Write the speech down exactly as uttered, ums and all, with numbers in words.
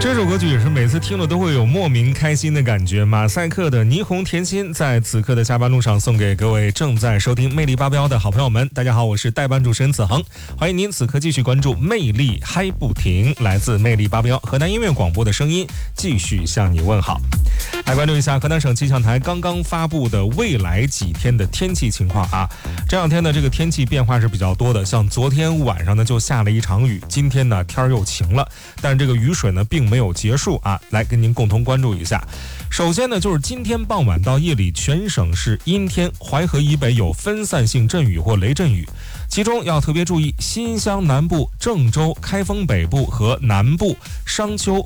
这首歌曲也是每次听了都会有莫名开心的感觉。马赛克的霓虹甜心在此刻的下班路上送给各位正在收听魅力八标的好朋友们。大家好，我是代班主持人子恒，欢迎您此刻继续关注魅力嗨不停，来自魅力八标河南音乐广播的声音继续向你问好。来关注一下河南省气象台刚刚发布的未来几天的天气情况啊。这两天呢，这个天气变化是比较多的，像昨天晚上呢就下了一场雨，今天呢天又晴了，但是这个雨水呢并没有结束啊，来跟您共同关注一下。首先呢，就是今天傍晚到夜里全省是阴天，淮河以北有分散性阵雨或雷阵雨，其中要特别注意新乡南部、郑州、开封北部和南部、商丘、